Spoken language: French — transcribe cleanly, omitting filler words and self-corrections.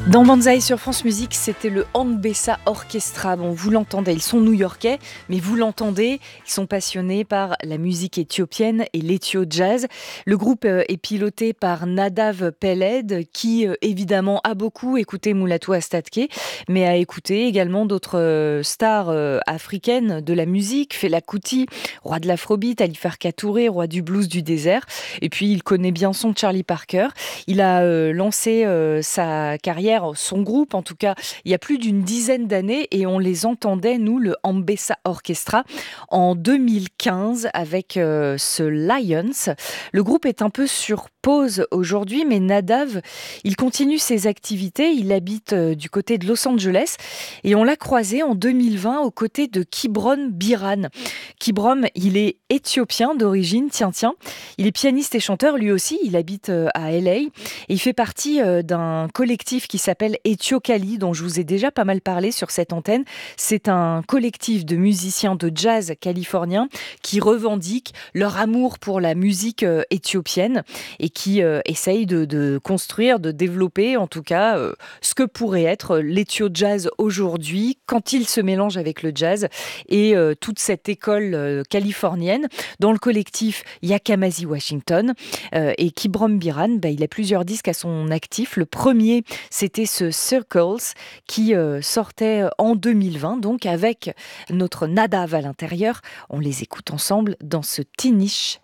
Dans Banzai sur France Musique, c'était le Ambessa Orchestra. Bon, vous l'entendez, ils sont new-yorkais, mais vous l'entendez, ils sont passionnés par la musique éthiopienne et l'éthio jazz. Le groupe est piloté par Nadav Peled, qui évidemment a beaucoup écouté Mulatu Astatke, mais a écouté également d'autres stars africaines de la musique, Fela Kuti, roi de l'afrobeat, Ali Farka Touré, roi du blues du désert. Et puis il connaît bien son Charlie Parker. Il a lancé sa carrière, son groupe en tout cas, il y a plus d'une dizaine d'années et on les entendait, nous, le Ambessa Orchestra, en 2015 avec ce Lions. Le groupe est un peu sur pause aujourd'hui, mais Nadav, il continue ses activités. Il habite du côté de Los Angeles et on l'a croisé en 2020 aux côtés de Kibron Biran. Kibron, il est éthiopien d'origine, tiens. Il est pianiste et chanteur, lui aussi, il habite à LA et il fait partie d'un collectif qui s'appelle Ethiokali, dont je vous ai déjà pas mal parlé sur cette antenne. C'est un collectif de musiciens de jazz californiens qui revendiquent leur amour pour la musique éthiopienne et qui essayent de construire, de développer en tout cas ce que pourrait être l'éthio-jazz aujourd'hui quand il se mélange avec le jazz et toute cette école californienne. Dans le collectif, il y a Kamasi Washington et Kibron Biran, il a plusieurs disques à son actif. Le premier, c'était ce Circles qui sortait en 2020, donc avec notre Nadav à l'intérieur. On les écoute ensemble dans ce Tinish.